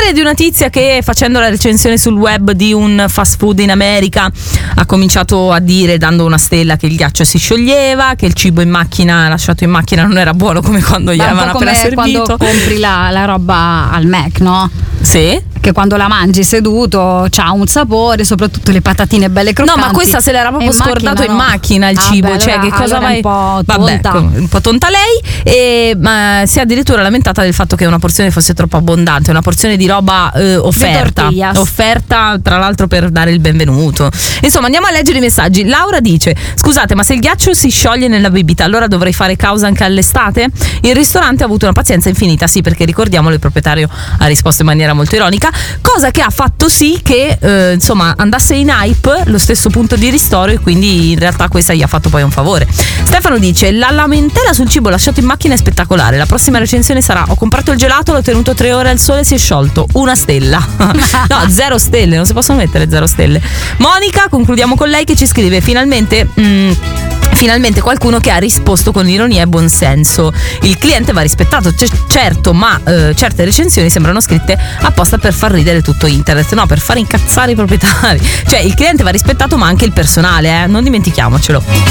storia di una tizia che, facendo la recensione sul web di un fast food in America, ha cominciato a dire, dando una stella, che il ghiaccio si scioglieva, che il cibo in macchina, lasciato in macchina, non era buono come quando gli avevano appena servito. Quando compri la roba al Mac, no? Sì. Che quando la mangi seduto c'ha un sapore, soprattutto le patatine belle croccanti. No, ma questa se l'era proprio scordato in macchina il cibo, beh, cioè allora, che cosa vai? Un po' tonta. Vabbè, un po' tonta lei, ma si è addirittura lamentata del fatto che una porzione fosse troppo abbondante, una porzione di roba offerta tra l'altro per dare il benvenuto. Insomma, andiamo a leggere i messaggi. Laura dice: scusate, ma se il ghiaccio si scioglie nella bibita, allora dovrei fare causa anche all'estate? Il ristorante ha avuto una pazienza infinita, sì, perché ricordiamolo, il proprietario ha risposto in maniera molto ironica, cosa che ha fatto sì che insomma andasse in hype lo stesso punto di ristoro, e quindi in realtà questa gli ha fatto poi un favore. Stefano dice: la lamentela sul cibo lasciato in macchina è spettacolare, la prossima recensione sarà: ho comprato il gelato, l'ho tenuto 3 ore al sole, si è sciolto, 1 stella. No, 0 stelle, non si possono mettere 0 stelle. Monica, concludiamo con lei, che ci scrive: finalmente qualcuno che ha risposto con ironia e buonsenso. Il cliente va rispettato, certo, ma certe recensioni sembrano scritte apposta per far ridere tutto internet, no, per far incazzare i proprietari. Cioè, il cliente va rispettato, ma anche il personale, non dimentichiamocelo.